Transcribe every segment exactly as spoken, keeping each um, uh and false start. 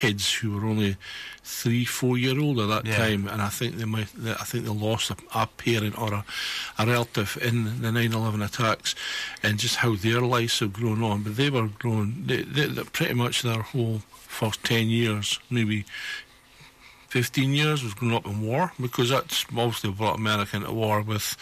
kids who were only three, four year old at that Yeah. time, and I think they might, they, I think they lost a, a parent or a, a relative in the nine eleven attacks, and just how their lives have grown on. But they were grown, they, they, they pretty much their whole first ten years, maybe fifteen years, was grown up in war, because that's mostly brought America into war with.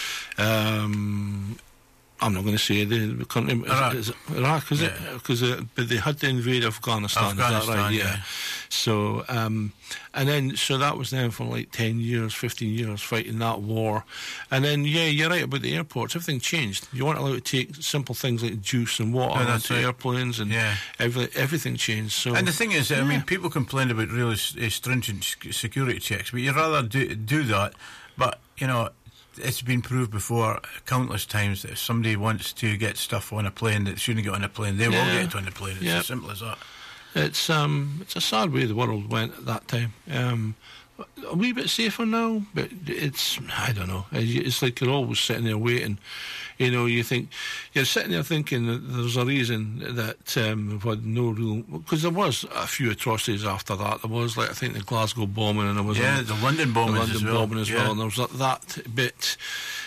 Um, I'm not going to say the, the country. Iraq. Is, is it Iraq, is Yeah. it? Because uh, but they had to invade Afghanistan. Afghanistan, is that right? yeah. So, um, and then so that was then for like ten years, fifteen years fighting that war, and then yeah, you're right about the airports. Everything changed. You weren't allowed to take simple things like juice and water No, that's onto right. airplanes, and Yeah. every, everything changed. So, And the thing is, I Yeah. mean, people complained about really s- uh, stringent sec- security checks, but you'd rather do, do that. But, you know, it's been proved before countless times that if somebody wants to get stuff on a plane that shouldn't get on a plane, they will Yeah. get it on the plane. It's Yeah. as simple as that. It's um, it's a sad way the world went at that time. Um, a wee bit safer now, but it's, I don't know. It's like you're always sitting there waiting. You know, you think you're sitting there thinking that there's a reason that um, we've had no real, because there was a few atrocities after that. There was, like, I think the Glasgow bombing, and there was Yeah, a, the London the bombings London as well. bombing as Yeah. well, and there was that, that bit.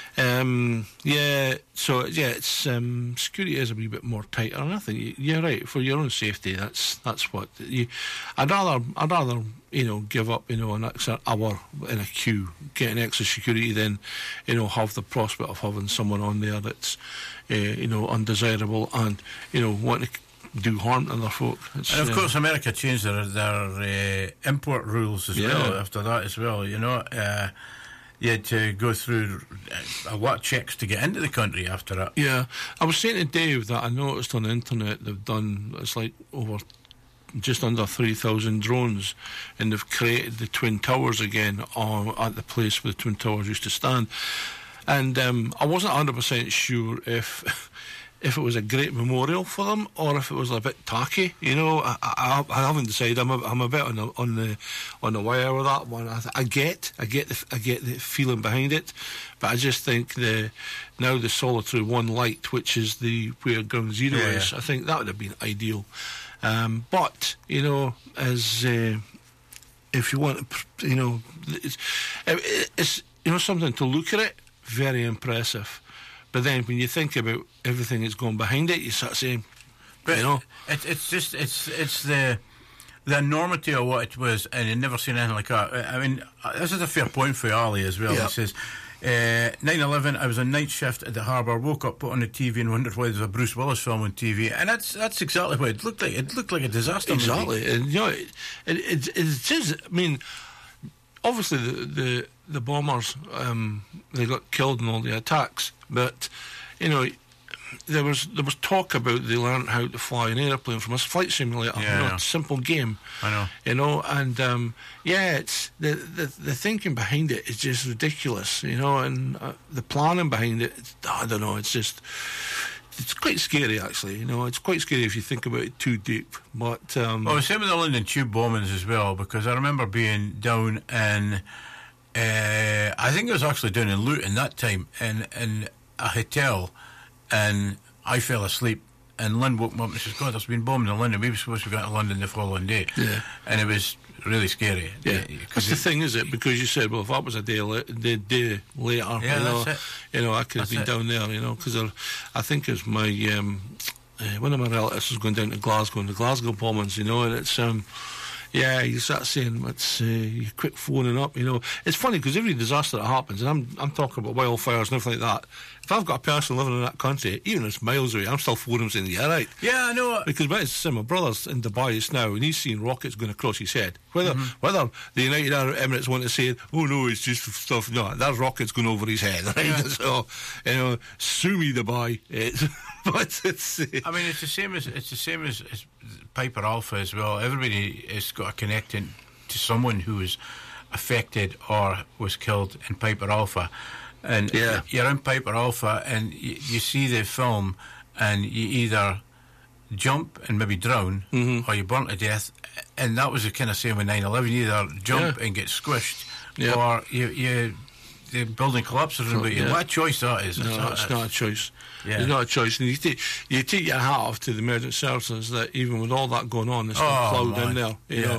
Um, yeah, so yeah, it's um, security is a wee bit more tighter, and I think you- you're right, for your own safety. That's that's what you. I'd rather I'd rather you know give up you know an extra hour in a queue, getting extra security, than you know have the prospect of having someone on there that's uh, you know undesirable and you know wanting to do harm to other folk. It's, And of uh, course, America changed their, their uh, import rules as Yeah. well after that as well. You know, uh, you had to go through a lot of checks to get into the country after that. Yeah, I was saying to Dave that I noticed on the internet they've done, it's like over just under three thousand drones, and they've created the Twin Towers again on, at the place where the Twin Towers used to stand. And um, I wasn't one hundred percent sure if if it was a great memorial for them or if it was a bit tacky. You know, I, I, I haven't decided. I'm a, I'm a bit on the on the on the wire with that one. I, th- I get I get the I get the feeling behind it, but I just think the now the solitary one light, which is the where Ground Zero Yeah, is, yeah. I think that would have been ideal. Um, but you know, as uh, if you want to, pr- you know, it's, it's you know something to look at it, very impressive. But then when you think about everything that's gone behind it, you start saying, But you know, it, it's just it's it's the the enormity of what it was, and you've never seen anything like that. I mean, this is a fair point for Ali as well. Yeah. He says, uh, nine eleven, I was on night shift at the harbour, woke up, put on the T V and wondered why there's a Bruce Willis film on T V. And that's that's exactly what it looked like. It looked like a disaster movie. exactly. And, you know, it, it, it, it is, I mean, obviously the, the, the bombers, um, they got killed in all the attacks, but, you know, there was there was talk about they learned how to fly an airplane from a flight simulator. Yeah, you know, yeah. simple game. I know. You know, and um, yeah, it's the, the the thinking behind it is just ridiculous. You know, and uh, the planning behind it, it's, I don't know. It's just it's quite scary, actually. You know, it's quite scary if you think about it too deep. But um, Well, same with the London Tube bombings as well, because I remember being down in, uh, I think it was actually down in Luton that time, in, in a hotel, and I fell asleep, and Lynn woke me up and says, God, there's been bombing in London. We were supposed to go to London the following day. Yeah. And it was really scary. yeah, Uh, that's the it- thing, is it? Because you said, well, if that was a day, la- the day later, Yeah, you know, that's it. you know, I could have That's been it. down there, you know, because I think it's my um, uh, one of my relatives was going down to Glasgow and the Glasgow bombings, you know, and it's um, yeah, you start saying it's uh, you quit phoning up, you know. It's funny because every disaster that happens, and I'm I'm talking about wildfires and everything like that. If I've got a person living in that country, even if it's miles away, I'm still phoning them saying, yeah, right. Yeah, I know. Because when it's my brother's in Dubai just now, and he's seeing rockets going across his head. Whether Mm-hmm. whether the United Arab Emirates want to say, oh no, it's just stuff. No, that rocket's going over his head. Right? Yeah. So, you know, sue me Dubai. It's, but it's. Uh, I mean, it's the same as it's the same as, as Piper Alpha as well. Everybody has got a connection to someone who was affected or was killed in Piper Alpha, and Yeah. you're in Piper Alpha and you, you see the film, and you either jump and maybe drown, Mm-hmm. or you burn to death. And that was the kind of same with nine eleven. You either jump Yeah. and get squished, Yeah. or you you the building collapses around about you. Yeah. What a choice that is. No, not, it's not a choice. Yeah. It's not a choice. And you take, you take your hat off to the emergency services that even with all that going on, there's still Oh, cloud man. in there. You Yeah. know.